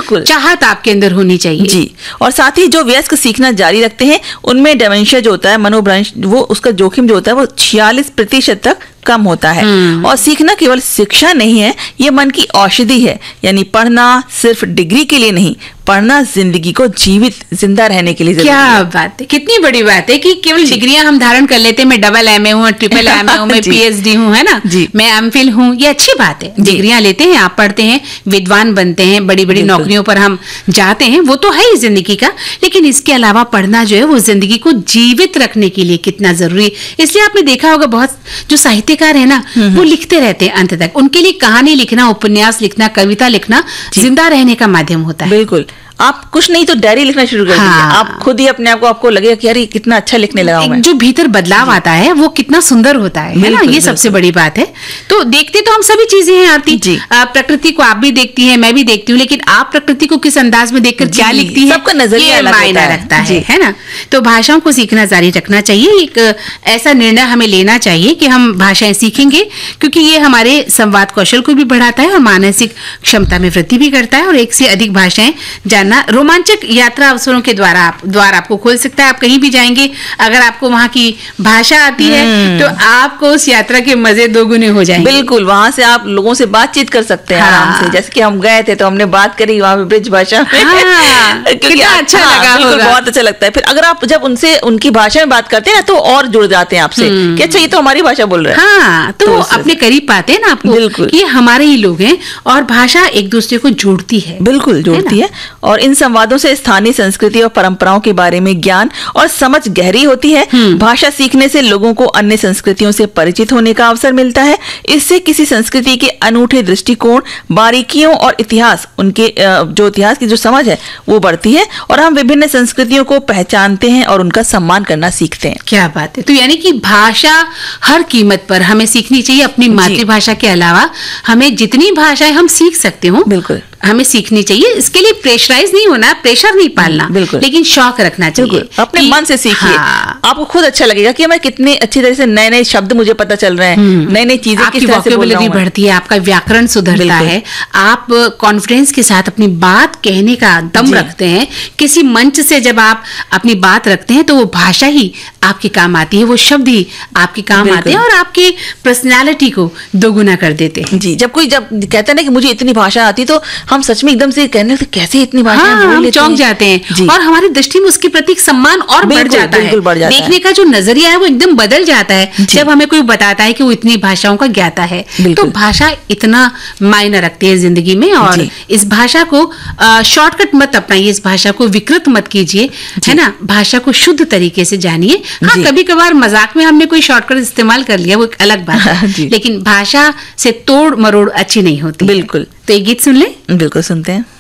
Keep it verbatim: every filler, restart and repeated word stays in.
बिल्कुल चाहत आपके अंदर होनी चाहिए जी। और साथ ही जो वयस्क सीखना जारी रखते हैं उनमें डिमेंशिया जो होता है, मनोभ्रंश, वो उसका जोखिम जो होता है वो छियालीस प्रतिशत तक कम होता है। और सीखना केवल शिक्षा नहीं है, ये मन की औषधि है। यानी पढ़ना सिर्फ डिग्री के लिए नहीं, पढ़ना जिंदगी को जीवित जिंदा रहने के लिए जरूरी क्या है। बात है, कितनी बड़ी बात है कि केवल डिग्रियां हम धारण कर लेते हैं। मैं डबल एम ए हूँ, ट्रिपल एम ए हूँ, मैं पीएचडी हूँ, है ना, मैं एम फिल हूँ, ये अच्छी बात है। डिग्रियां लेते हैं, आप पढ़ते हैं, विद्वान बनते हैं, बड़ी बड़ी नौकरियों पर हम जाते हैं, वो तो है ही जिंदगी का। लेकिन इसके अलावा पढ़ना जो है वो जिंदगी को जीवित रखने के लिए कितना जरूरी है। इसलिए आपने देखा होगा बहुत जो साहित्यकार है ना, वो लिखते रहते हैं अंत तक। उनके लिए कहानी लिखना, उपन्यास लिखना, कविता लिखना जिंदा रहने का माध्यम होता है। बिल्कुल। आप कुछ नहीं तो डायरी लिखना शुरू कर दीजिए। हाँ। आप खुद ही अपने आप को आपको लगेगा कि यार ये कितना अच्छा लिखने लगा हूं मैं। जो भीतर बदलाव आता है वो कितना सुंदर होता है, है ना, ये सबसे बड़ी बात है। तो देखते तो हम सभी चीजें हैं आरती जी। प्रकृति को आप भी देखती हैं, मैं भी देखती हूँ, लेकिन आप प्रकृति को किस अंदाज में देखकर क्या लिखती है, सबका नजरिया अलग मायना रखता है, है ना। तो भाषाओं को सीखना जारी रखना चाहिए। एक ऐसा निर्णय हमें लेना चाहिए कि हम भाषाएं सीखेंगे, क्योंकि ये हमारे संवाद कौशल को भी बढ़ाता है और मानसिक क्षमता में वृद्धि भी करता है। और एक से अधिक भाषाएं जानना रोमांचक यात्रा अवसरों के द्वारा आप द्वार आपको खोल सकता है। आप कहीं भी जाएंगे, अगर आपको वहाँ की भाषा आती है तो आपको उस यात्रा के मजे दोगुने हो जाएंगे। बिल्कुल, वहाँ से आप लोगों से बातचीत कर सकते हैं हाँ। आराम से। जैसे कि हम गए थे तो हमने बात करी वहाँ पे ब्रिज भाषा में। हाँ, कितना अच्छा हाँ, लगा होगा। बहुत अच्छा लगता है। फिर अगर आप जब उनसे उनकी भाषा में बात करते हैं ना तो और जुड़ जाते हैं आपसे कि अच्छा ये तो हमारी भाषा बोल रहे हैं। हाँ, तो, तो अपने करीब पाते हैं ना आपको। बिल्कुल, ये हमारे ही लोग हैं और भाषा एक दूसरे को जोड़ती है। बिल्कुल जोड़ती है। और इन संवादों से स्थानीय संस्कृति और परंपराओं के बारे में ज्ञान और समझ गहरी होती है। भाषा सीखने से लोगों को अन्य संस्कृतियों से परिचित होने का अवसर मिलता है। इससे किसी संस्कृति के अनूठे दृष्टिकोण, बारीकियों और इतिहास, उनके जो इतिहास की जो समझ है वो बढ़ती है और हम विभिन्न संस्कृतियों को पहचानते हैं और उनका सम्मान करना सीखते हैं। क्या बात है। तो यानी कि भाषा हर कीमत पर हमें सीखनी चाहिए। अपनी मातृभाषा के अलावा हमें जितनी भाषाएं हम सीख सकते हो बिल्कुल हमें सीखनी चाहिए। इसके लिए प्रेशराइज नहीं होना, प्रेशर नहीं पालना, लेकिन शौक रखना चाहिए। अपने मन से सीखिए। हाँ। आपको खुद अच्छा लगेगा कि मैं कितने अच्छी तरह से नए नए शब्द मुझे पता चल रहे हैं, नई नई चीजें किस तरह से बोल रहा हूं। बढ़ती है, आपका व्याकरण सुधरता है, आप कॉन्फिडेंस के साथ अपनी बात कहने का दम रखते हैं। किसी मंच से जब आप अपनी बात रखते हैं तो वो भाषा ही आपके काम आती है, वो शब्द ही आपके काम आते हैं और आपकी पर्सनैलिटी को दोगुना कर देते हैं। जी, जब कोई जब कहता है ना कि मुझे इतनी भाषा आती, तो हम सच में एकदम से कहने लगते कैसे इतनी भाषाएं हाँ, बोल लेते हैं, चौंक जाते हैं और हमारी दृष्टि में उसके प्रति सम्मान और बढ़ जाता है। बढ़ जाता देखने है। का जो नजरिया है वो एकदम बदल जाता है जब हमें कोई बताता है कि वो इतनी भाषाओं का ज्ञाता है। तो भाषा इतना मायने रखती है जिंदगी में और इस भाषा को शॉर्टकट मत अपनाइए, इस भाषा को विकृत मत कीजिए, है ना। भाषा को शुद्ध तरीके से जानिए। हाँ, कभी कभार मजाक में हमने कोई शॉर्टकट इस्तेमाल कर लिया, वो एक अलग बात है, लेकिन भाषा से तोड़ मरोड़ अच्छी नहीं होती। बिल्कुल। तो एक गीत सुन ले। बिल्कुल सुनते हैं।